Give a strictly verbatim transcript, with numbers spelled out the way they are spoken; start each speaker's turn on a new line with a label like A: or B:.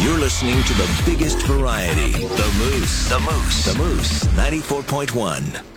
A: You're listening to the biggest variety, The Moose. The Moose. The Moose, ninety-four point one.